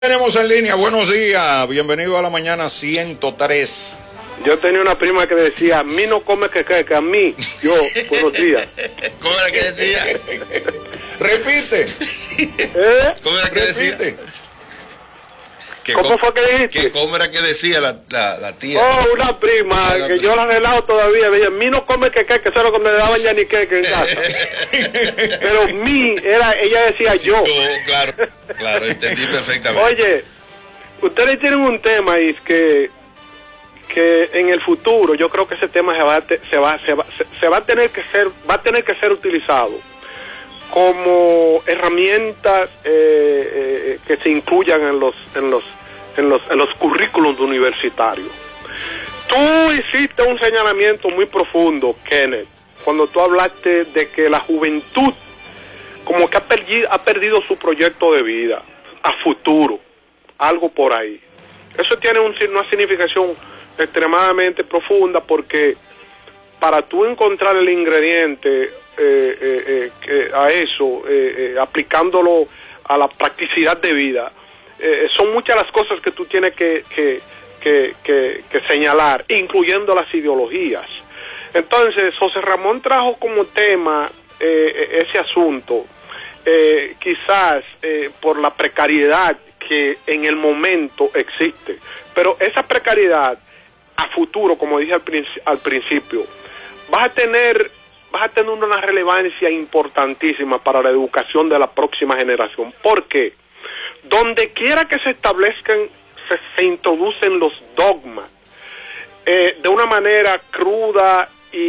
Tenemos en línea, buenos días, bienvenido a la mañana 103. Yo tenía una prima que decía, a mí no come que a mí, yo, buenos días. ¿Cómo era que decía? Repite. ¿Cómo era que decía? ¿Cómo fue que dijiste? ¿Cómo era que decía la tía? Oh, una prima, que yo la he arreglado todavía, me decía, a mí no come que eso es lo que me daban ya ni que en casa. Pero ella decía Sí, yo. Claro, entendí perfectamente. Oye, ustedes tienen un tema, y es que en el futuro yo creo que ese tema va a tener que ser utilizado como herramientas que se incluyan en los currículums universitarios. Tú hiciste un señalamiento muy profundo, Kenneth, cuando tú hablaste de que la juventud como que ha perdido su proyecto de vida a futuro, algo por ahí. Eso tiene una significación extremadamente profunda, porque para tú encontrar el ingrediente a eso, aplicándolo a la practicidad de vida, son muchas las cosas que tú tienes que señalar, incluyendo las ideologías. Entonces, José Ramón trajo como tema ese asunto, quizás por la precariedad que en el momento existe, pero esa precariedad a futuro, como dije al principio, vas a tener una relevancia importantísima para la educación de la próxima generación. ¿Por qué? Donde quiera que se establezcan, se introducen los dogmas de una manera cruda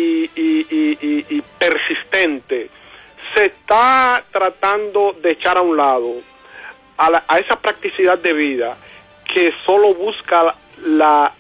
y persistente. Se está tratando de echar a un lado a esa practicidad de vida que solo busca la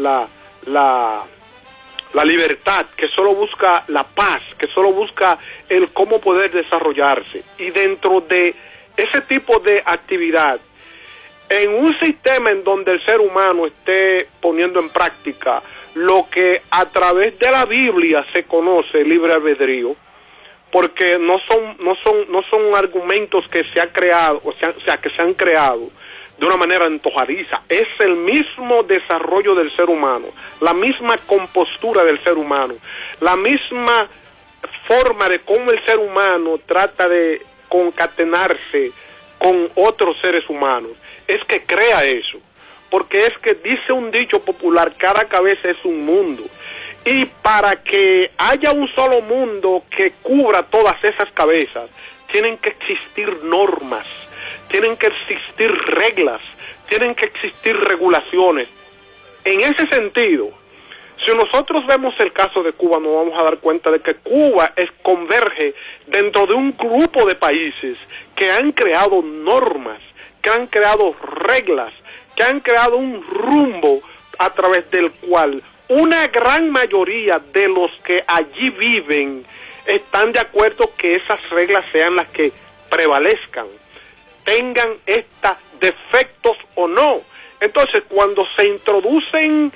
libertad, que solo busca la paz, que solo busca el cómo poder desarrollarse. Y dentro de ese tipo de actividad, en un sistema en donde el ser humano esté poniendo en práctica lo que a través de la Biblia se conoce libre albedrío, porque no son argumentos que se han creado, que se han creado de una manera antojadiza. Es el mismo desarrollo del ser humano, la misma compostura del ser humano, la misma forma de cómo el ser humano trata de concatenarse con otros seres humanos, es que crea eso. Porque es que dice un dicho popular, cada cabeza es un mundo. Y para que haya un solo mundo que cubra todas esas cabezas, tienen que existir normas, tienen que existir reglas, tienen que existir regulaciones. En ese sentido, si nosotros vemos el caso de Cuba, nos vamos a dar cuenta de que Cuba converge dentro de un grupo de países que han creado normas, que han creado reglas, que han creado un rumbo a través del cual una gran mayoría de los que allí viven están de acuerdo que esas reglas sean las que prevalezcan, tengan estos defectos o no. Entonces, cuando se introducen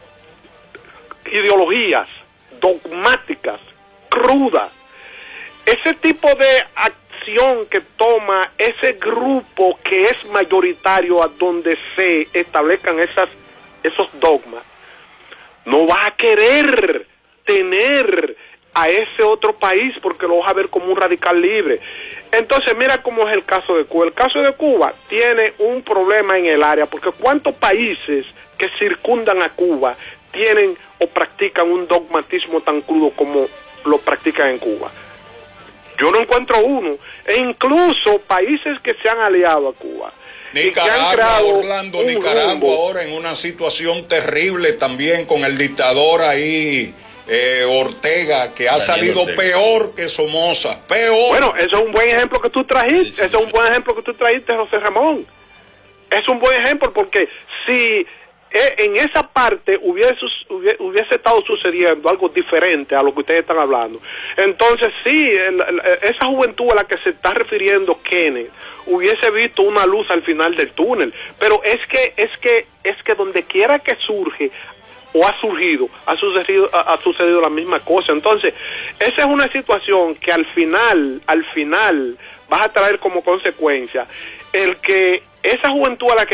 ideologías dogmáticas, crudas, ese tipo de acción que toma ese grupo que es mayoritario a donde se establezcan esos dogmas, no va a querer tener a ese otro país porque lo vas a ver como un radical libre. Entonces mira cómo es el caso de Cuba. El caso de Cuba tiene un problema en el área, porque ¿cuántos países que circundan a Cuba tienen o practican un dogmatismo tan crudo como lo practican en Cuba? Yo no encuentro uno. E incluso países que se han aliado a Cuba, Nicaragua, Orlando, Nicaragua ahora en una situación terrible también con el dictador ahí, Ortega, que ha salido Ortega peor que Somoza, peor. Bueno, eso es un buen ejemplo que tú trajiste, eso es un buen ejemplo que tú trajiste, José Ramón. Es un buen ejemplo, porque si en esa parte hubiese estado sucediendo algo diferente a lo que ustedes están hablando, entonces sí, esa juventud a la que se está refiriendo Kenneth hubiese visto una luz al final del túnel. Pero es que donde quiera que surge o ha sucedido la misma cosa. Entonces, esa es una situación que al final vas a traer como consecuencia el que esa juventud a la que